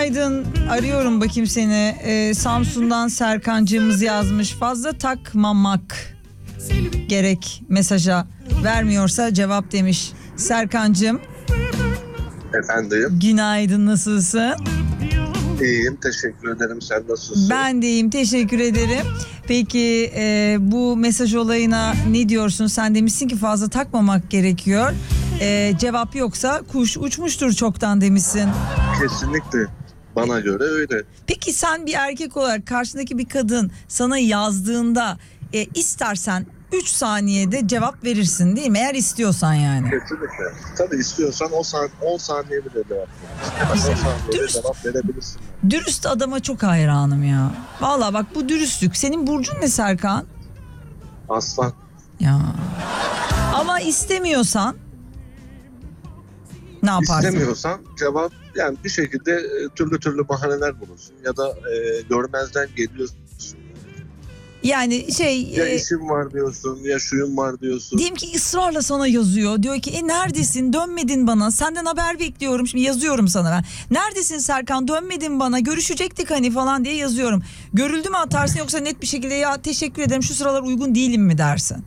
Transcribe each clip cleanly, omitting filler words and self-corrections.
Günaydın. Arıyorum bakayım seni. Samsun'dan Serkancığımız yazmış. Fazla takmamak gerek mesaja. Vermiyorsa cevap demiş. Serkancığım. Efendim. Günaydın, nasılsın? İyiyim, teşekkür ederim. Sen nasılsın? Ben de iyiyim, teşekkür ederim. Peki bu mesaj olayına ne diyorsun? Sen demişsin ki fazla takmamak gerekiyor. Cevap yoksa kuş uçmuştur çoktan demişsin. Kesinlikle. Bana göre öyle. Peki sen bir erkek olarak karşındaki bir kadın sana yazdığında istersen 3 saniyede cevap verirsin değil mi? Eğer istiyorsan yani. Kesinlikle. Tabii istiyorsan 10 saniye bile cevap verirsin. 10 saniyede cevap verebilirsin. Dürüst adama çok hayranım ya. Vallahi bak, bu dürüstlük. Senin burcun ne Serkan? Aslan. Ya. Ama istemiyorsan ne yaparsın? İstemiyorsan cevap, yani bir şekilde türlü bahaneler bulursun ya da görmezden geliyorsun. Yani Ya işim var diyorsun, ya şuyum var diyorsun. diyelim ki ısrarla sana yazıyor. Diyor ki neredesin, dönmedin bana, senden haber bekliyorum. Şimdi yazıyorum sana ben. Neredesin Serkan, dönmedin bana, görüşecektik hani falan diye yazıyorum. Görüldü mü atarsın, yoksa net bir şekilde ya teşekkür ederim şu sıralar uygun değilim mi dersin?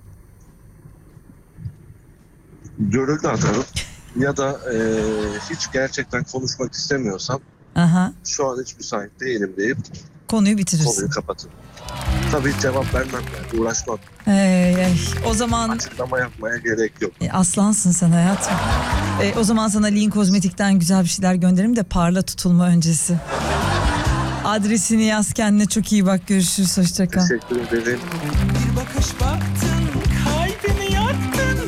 Görüldü atarım. Ya da hiç gerçekten konuşmak istemiyorsam, Aha. şu an hiç müsait değilim deyip Konuyu bitirirsin. konuyu kapatın. Tabii cevap vermem yani, uğraşmam. O zaman Açıklama yapmaya gerek yok. aslansın sen hayatım. O zaman sana Lean Kozmetik'ten güzel bir şeyler gönderirim de parla tutulma öncesi. Adresini yaz, kendine çok iyi bak, görüşürüz, hoşça kal. Teşekkür ederim. Bir bakış baktı